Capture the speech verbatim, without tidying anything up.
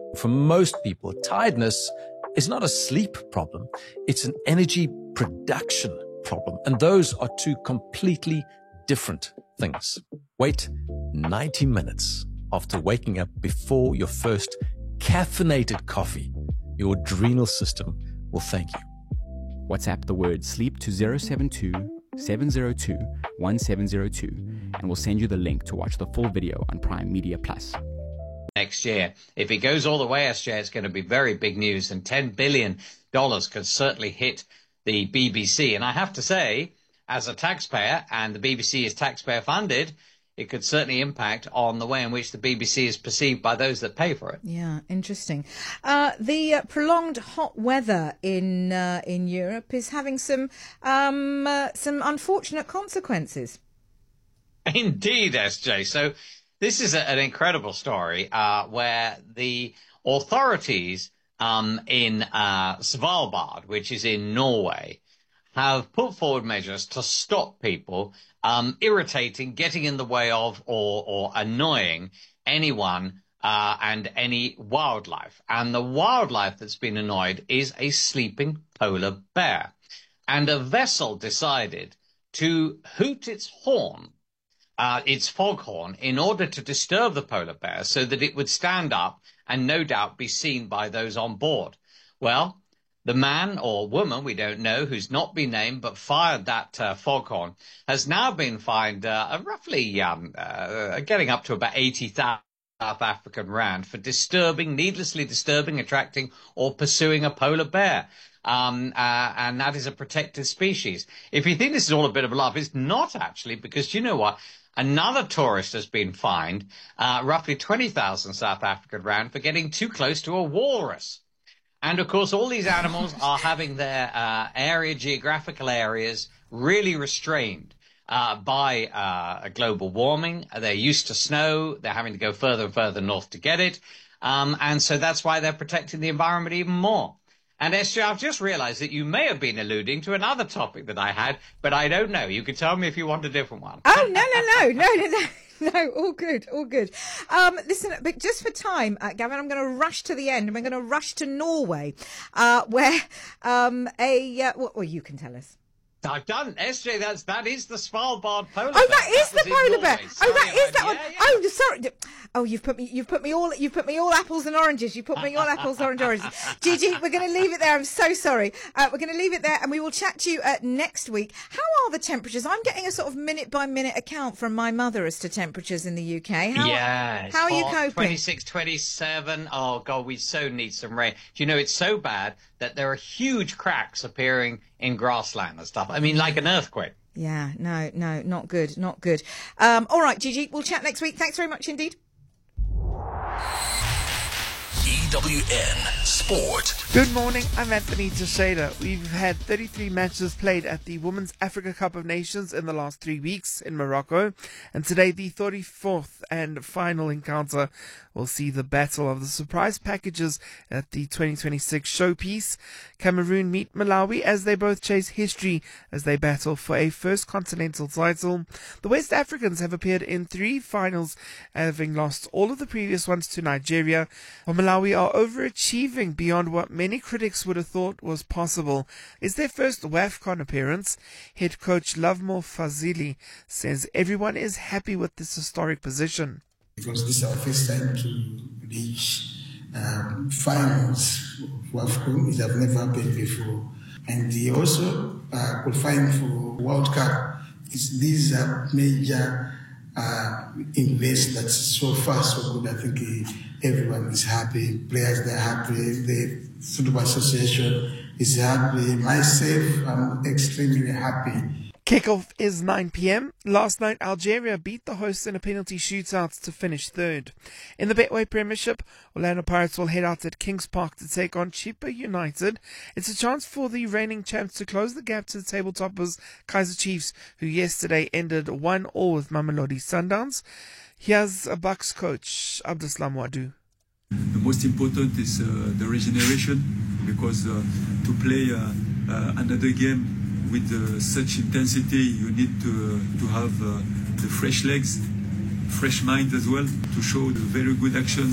For most people, tiredness is not a sleep problem. It's an energy production problem. And those are two completely different things. Wait ninety minutes after waking up before your first caffeinated coffee. Your adrenal system will thank you. WhatsApp the word sleep to zero seven two, seven zero two, one seven zero two and we'll send you the link to watch the full video on Prime Media Plus. Next year. If it goes all the way, S J, it's going to be very big news, and ten billion dollars could certainly hit the B B C. And I have to say, as a taxpayer, and the B B C is taxpayer funded, it could certainly impact on the way in which the B B C is perceived by those that pay for it. Yeah, interesting. Uh, the uh, prolonged hot weather in uh, in Europe is having some um, uh, some unfortunate consequences. Indeed, S J. So this is a, an incredible story uh, where the authorities um, in uh, Svalbard, which is in Norway, have put forward measures to stop people um, irritating, getting in the way of, or, or annoying anyone uh, and any wildlife. And the wildlife that's been annoyed is a sleeping polar bear. And a vessel decided to hoot its horn, uh, its foghorn, in order to disturb the polar bear so that it would stand up and no doubt be seen by those on board. Well, the man or woman, we don't know, who's not been named but fired that uh, foghorn, has now been fined uh, roughly um, uh, getting up to about eighty thousand South African rand for disturbing, needlessly disturbing, attracting or pursuing a polar bear. Um, uh, and that is a protected species. If you think this is all a bit of a laugh, it's not actually, because you know what? Another tourist has been fined uh, roughly twenty thousand South African rand for getting too close to a walrus. And, of course, all these animals are having their uh, area, geographical areas, really restrained uh, by uh, global warming. They're used to snow. They're having to go further and further north to get it. Um, and so that's why they're protecting the environment even more. And, S J, I've just realized that you may have been alluding to another topic that I had, but I don't know. You could tell me if you want a different one. Oh, no, no, no, no, no, no. No, all good, all good. Um, listen, but just for time, uh, Gavin, I'm going to rush to the end, and we're going to rush to Norway, uh, where um, a uh, well, well, you can tell us. I've done, S J. That's that is the Svalbard polar oh, bear. Oh, that is that the polar bear. Sorry oh, that is that yeah, one. Yeah. Oh, sorry. Oh, you've put me. You've put me all. You've put me all apples and oranges. You put me all apples, orange, oranges. Gigi, we're going to leave it there. I'm so sorry. Uh, we're going to leave it there, and we will chat to you uh, next week. How are the temperatures? I'm getting a sort of minute by minute account from my mother as to temperatures in the U K. How, yeah. How are you coping? twenty-six, twenty-seven Oh God, we so need some rain. Do you know it's so bad that there are huge cracks appearing in grassland and stuff? I mean, like an earthquake. Yeah, no, no, not good, not good. Um, all right, Gigi, we'll chat next week. Thanks very much indeed. E W N Sport. Good morning, I'm Anthony Teixeira. We've had thirty-three matches played at the Women's Africa Cup of Nations in the last three weeks in Morocco. And today, the thirty-fourth and final encounter will see the battle of the surprise packages at the twenty twenty-six showpiece. Cameroon meet Malawi as they both chase history as they battle for a first continental title. The West Africans have appeared in three finals, having lost all of the previous ones to Nigeria, while Malawi are overachieving beyond what many critics would have thought was possible. It's their first WAFCON appearance. Head coach Lovemore Fazili says everyone is happy with this historic position. Because this is our first time to reach um, finals of WAFCON. It have never been before. And they also uh, qualifying for World Cup. It's, these are major uh, invest that's so far so good. I think uh, everyone is happy. Players, they're happy. The Football Association is happy. Myself, I'm extremely happy. Kickoff is nine p.m. Last night, Algeria beat the hosts in a penalty shootout to finish third. In the Betway Premiership, Orlando Pirates will head out at Kings Park to take on Chippa United. It's a chance for the reigning champs to close the gap to the table toppers Kaizer Chiefs, who yesterday ended one all with Mamelodi Sundowns. Here's a Bucks coach, Abdeslam Wadou. The most important is uh, the regeneration, because uh, to play uh, uh, another game with uh, such intensity, you need to uh, to have uh, the fresh legs, fresh mind as well, to show the very good actions